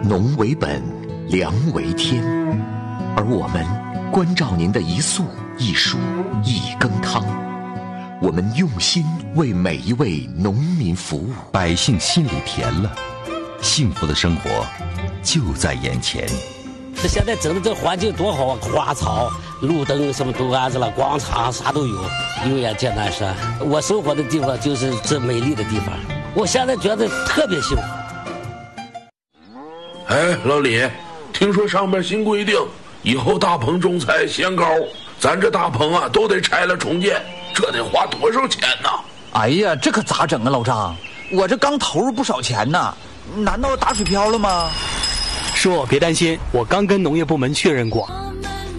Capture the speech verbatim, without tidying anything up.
农为本，粮为天，而我们关照您的一粟一蔬一羹汤，我们用心为每一位农民服务， 百姓心里甜了，幸福的生活就在眼前。 现在整的这环境多好啊，花草、路灯什么都安置了，广场啥都有，有眼见南山。我生活的地方就是这美丽的地方，我现在觉得特别幸福。 哎，老李，听说上面新规定，以后大棚种菜限高，咱这大棚啊都得拆了重建，这得花多少钱呢？ 哎呀，这可咋整啊，老张？我这刚投入不少钱呢，难道打水漂了吗？ 叔，别担心，我刚跟农业部门确认过，